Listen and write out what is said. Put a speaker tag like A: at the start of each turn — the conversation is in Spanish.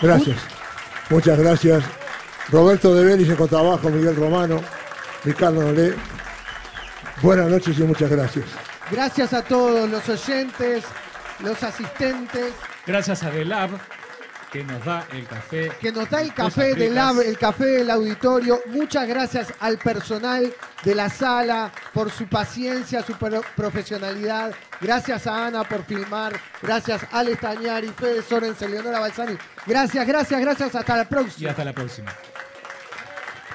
A: Gracias. Muchas gracias. Roberto De Belis en contrabajo, Miguel Romano, Ricardo Nolé. Buenas noches y muchas gracias.
B: Gracias a todos los oyentes, los asistentes.
C: Gracias a Delab, que nos da el café.
B: Que nos da el café Delab, el café del auditorio. Muchas gracias al personal de la sala por su paciencia, su profesionalidad. Gracias a Ana por filmar. Gracias a Ale Stagnari, Fede Sorensen, Leonora Balsani. Gracias. Hasta la próxima.
C: Y hasta la próxima.